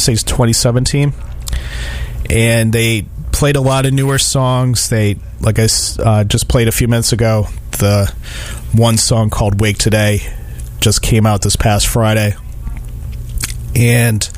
say 2017. And they played a lot of newer songs. They, like I just played a few minutes ago, the one song called Wake Today just came out this past Friday. And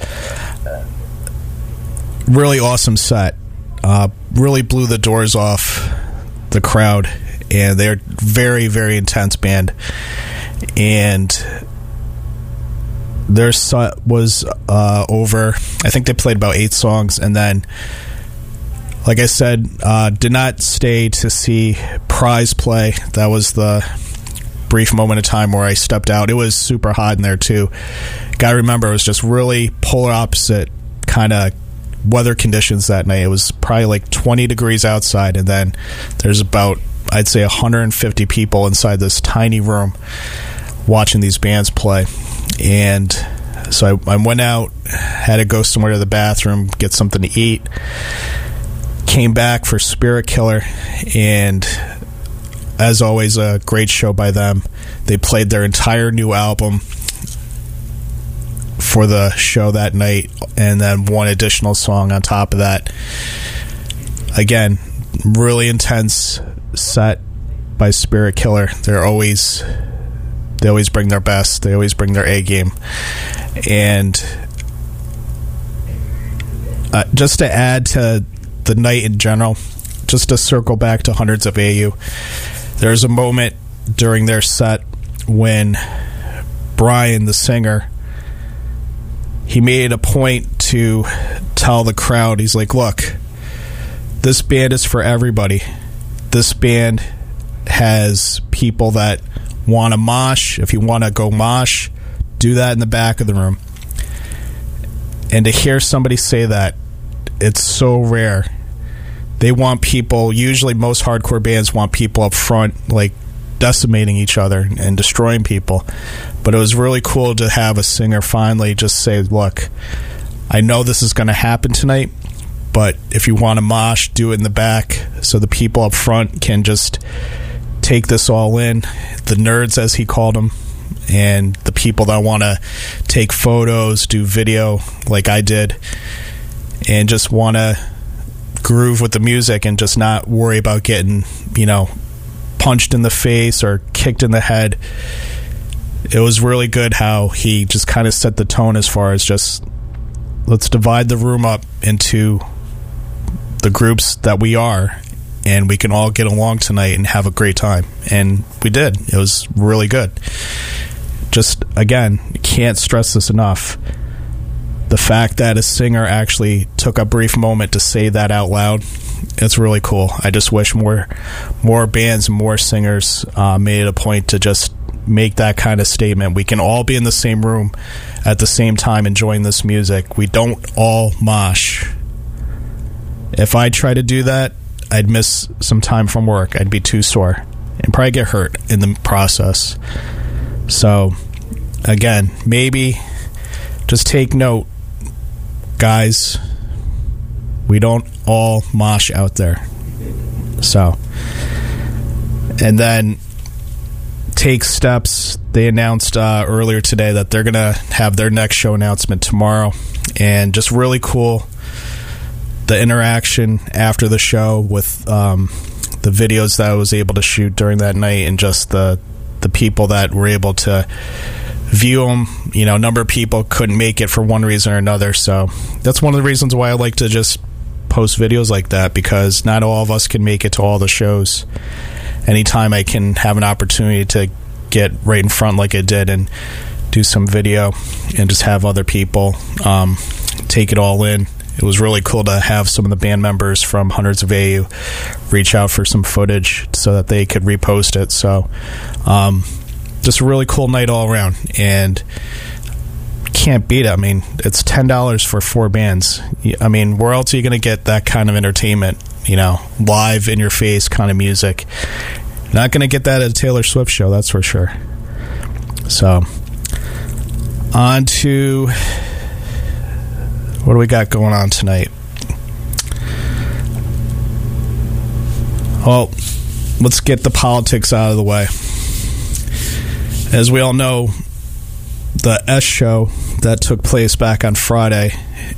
really awesome set. Really blew the doors off the crowd. And they're very, very intense band. And their set was over. I think they played about 8 songs, and then, like I said, did not stay to see Prize play. That was the brief moment of time where I stepped out. It was super hot in there too. Gotta remember, it was just really polar opposite kind of weather conditions that night. It was probably like 20 degrees outside, and then there's about, I'd say, 150 people inside this tiny room watching these bands play. And so I went out, had to go somewhere to the bathroom, get something to eat, came back for Spirit Killer, and as always, a great show by them. They played their entire new album for the show that night, and then one additional song on top of that. Again, really intense set by Spirit Killer. They always bring their best. They always bring their A game. And just to add to the night in general, just to circle back to Hundreds of AU, there's a moment during their set when Brian, the singer, he made a point to tell the crowd, he's like, look, this band is for everybody. This band has people that want to mosh. If you want to go mosh, do that in the back of the room. And to hear somebody say that, it's so rare. They want people, usually most hardcore bands want people up front, like decimating each other and destroying people. But it was really cool to have a singer finally just say, look, I know this is going to happen tonight, but if you want to mosh, do it in the back so the people up front can just take this all in. The nerds, as he called them, and the people that want to take photos, do video like I did, and just want to groove with the music and just not worry about getting, punched in the face or kicked in the head. It was really good how he just kind of set the tone as far as just, let's divide the room up into the groups that we are, and we can all get along tonight and have a great time. And we did. It was really good. Just, again, can't stress this enough. The fact that a singer actually took a brief moment to say that out loud, it's really cool. I just wish more bands, more singers made it a point to just make that kind of statement. We can all be in the same room at the same time enjoying this music. We don't all mosh. If I try to do that, I'd miss some time from work. I'd be too sore and probably get hurt in the process. So, again, maybe just take note, guys. We don't all mosh out there. So, and then take steps. They announced earlier today that they're going to have their next show announcement tomorrow. And just really cool, the interaction after the show with the videos that I was able to shoot during that night, and just the people that were able to view them. A number of people couldn't make it for one reason or another, so that's one of the reasons why I like to just post videos like that, because not all of us can make it to all the shows. Anytime I can have an opportunity to get right in front like I did and do some video and just have other people take it all in. It was really cool to have some of the band members from Hundreds of AU reach out for some footage so that they could repost it. So just a really cool night all around, and can't beat it. I mean, it's $10 for 4 bands. I mean, where else are you going to get that kind of entertainment, live in your face kind of music? Not going to get that at a Taylor Swift show, that's for sure. So, on to what do we got going on tonight? Well, let's get the politics out of the way. As we all know, the S show that took place back on Friday